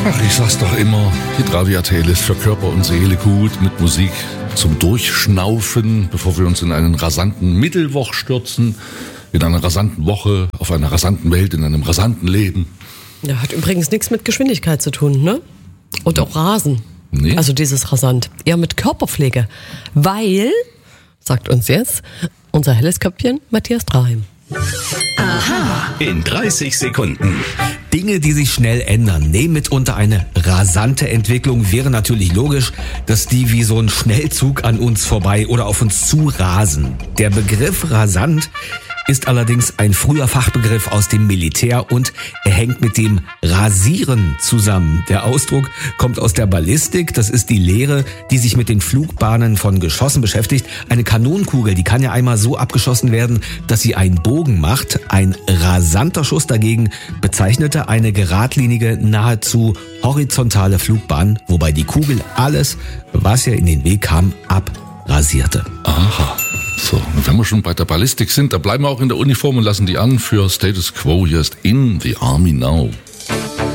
Ach, ich sag's doch immer, Hitradio RTL ist für Körper und Seele gut, mit Musik zum Durchschnaufen, bevor wir uns in einen rasanten Mittelwoch stürzen, in einer rasanten Woche, auf einer rasanten Welt, in einem rasanten Leben. Ja, hat übrigens nichts mit Geschwindigkeit zu tun, ne? Und auch Rasen. Nee. Also dieses rasant. Eher mit Körperpflege. Weil, sagt uns jetzt unser helles Köpfchen Matthias Draheim. Aha. In 30 Sekunden. Dinge, die sich schnell ändern, nehmen mitunter eine rasante Entwicklung. Wäre natürlich logisch, dass die wie so ein Schnellzug an uns vorbei oder auf uns zu rasen. Der Begriff rasant ist allerdings ein früher Fachbegriff aus dem Militär und er hängt mit dem Rasieren zusammen. Der Ausdruck kommt aus der Ballistik, das ist die Lehre, die sich mit den Flugbahnen von Geschossen beschäftigt. Eine Kanonenkugel, die kann ja einmal so abgeschossen werden, dass sie einen Bogen macht. Ein rasanter Schuss dagegen bezeichnete eine geradlinige, nahezu horizontale Flugbahn, wobei die Kugel alles, was ihr in den Weg kam, abrasierte. Aha. So, und wenn wir schon bei der Ballistik sind, da bleiben wir auch in der Uniform und lassen die an für Status Quo. Hier ist In the Army Now.